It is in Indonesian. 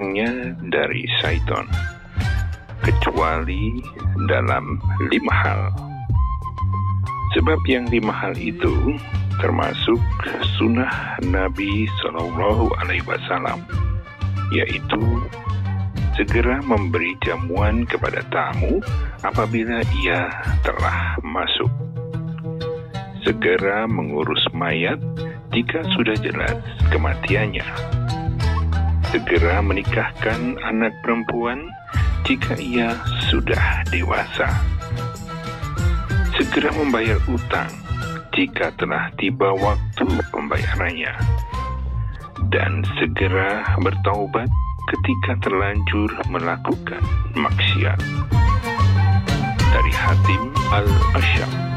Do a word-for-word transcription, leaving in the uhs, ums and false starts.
melarangnya dari syaitan, kecuali dalam lima hal. Sebab yang lima hal itu termasuk sunnah Nabi Shallallahu Alaihi Wasallam, yaitu segera memberi jamuan kepada tamu apabila ia telah masuk, segera mengurus mayat jika sudah jelas kematiannya, segera menikahkan anak perempuan jika ia sudah dewasa, segera membayar utang jika telah tiba waktu pembayarannya, dan segera bertaubat ketika terlanjur melakukan maksiat. Dari Hatim Al-Asyam.